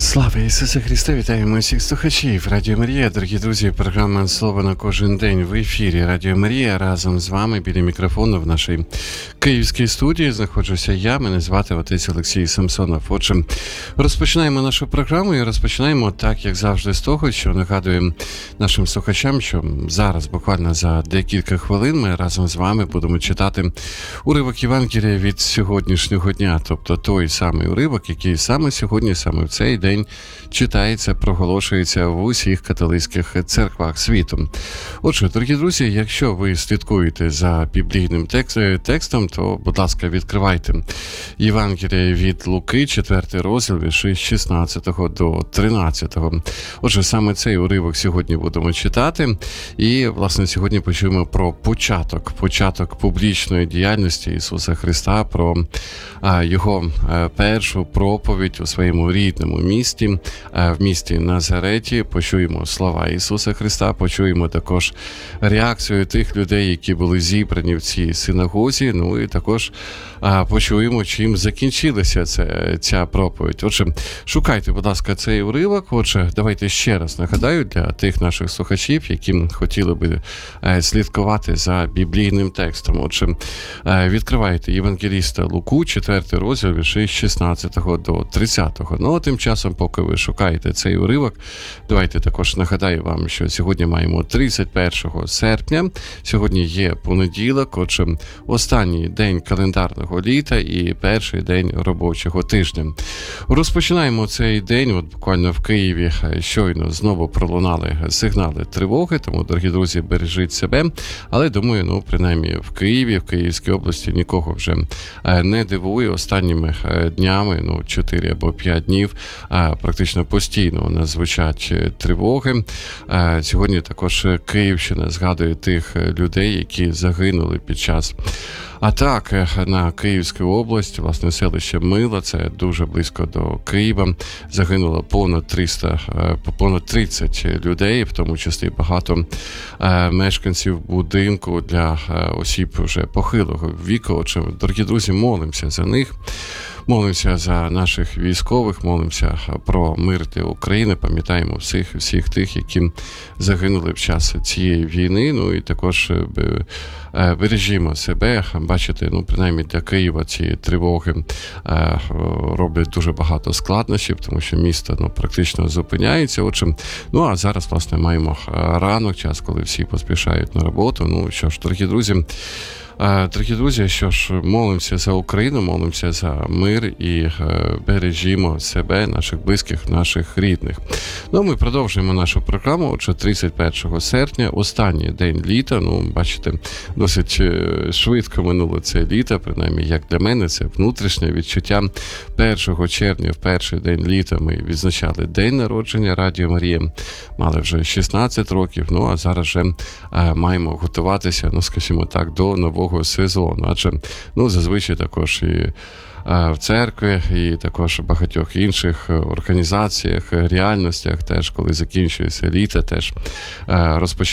Слава Ісусу Христу! Вітаємо всіх слухачів Радіо Марія. Дорогі друзі, програма «Слово на кожен день» в ефірі Радіо Марія. Разом з вами біля мікрофону в нашій київській студії знаходжуся я. Мене звати отець Олексій Самсонов. Отже, розпочинаємо нашу програму і розпочинаємо так, як завжди, з того, що нагадуємо нашим слухачам, що зараз, буквально за декілька хвилин, ми разом з вами будемо читати уривок Євангелія від сьогоднішнього дня. Тобто той самий уривок, який саме сьогодні, саме в цей день читається, проголошується в усіх католицьких церквах світу. Отже, дорогі друзі, якщо ви слідкуєте за біблійним текстом, то, будь ласка, відкривайте Євангеліє від Луки, 4 розділ, вірші з 16 до 13. Отже, саме цей уривок сьогодні будемо читати. І, власне, сьогодні почуємо про початок публічної діяльності Ісуса Христа, про Його першу проповідь у своєму рідному місті, в місті Назареті. Почуємо слова Ісуса Христа, почуємо також реакцію тих людей, які були зібрані в цій синагозі, ну і також почуємо, чим закінчилася ця проповідь. Отже, шукайте, будь ласка, цей уривок. Отже, давайте ще раз нагадаю для тих наших слухачів, які хотіли би слідкувати за біблійним текстом. Отже, відкривайте Євангеліста Луку, 4 розділ, вірші з 16 до 30. Ну, а тим часом, поки ви шукаєте цей уривок, давайте також нагадаю вам, що сьогодні маємо 31 серпня, сьогодні є понеділок, отже, останній день календарного літа і перший день робочого тижня. Розпочинаємо цей день, от буквально в Києві щойно знову пролунали сигнали тривоги, тому, дорогі друзі, бережіть себе, але, думаю, принаймні в Києві, в Київській області нікого вже не дивує. Останніми днями, 4 або 5 днів, практично постійно у нас звучать тривоги. Сьогодні також Київщина згадує тих людей, які загинули під час атаки на Київську область, власне, селище Мила, це дуже близько до Києва. Загинуло понад 30 людей, в тому числі багато мешканців будинку для осіб вже похилого віку. Отже, дорогі друзі, молимося за них. Молимося за наших військових, молимося про мир для України, пам'ятаємо всіх тих, які загинули під час цієї війни, ну і також бережімо себе. Бачите, принаймні для Києва ці тривоги роблять дуже багато складнощів, тому що місто практично зупиняється. Отже, а зараз, власне, маємо ранок, час, коли всі поспішають на роботу. Ну що ж, дорогі друзі, що ж, молимося за Україну, молимося за мир і бережімо себе, наших близьких, наших рідних. Ми продовжуємо нашу програму. Отже, 31 серпня, останній день літа. Бачите, досить швидко минуло це літо, принаймні, як для мене, це внутрішнє відчуття. 1 червня, в перший день літа, ми відзначали день народження Радіо Марія. Мали вже 16 років, а зараз вже маємо готуватися, скажімо так, до нового сезону. Адже, зазвичай також і в церкві, і також в багатьох інших організаціях, реальностях, теж, коли закінчується літо, теж розпочинається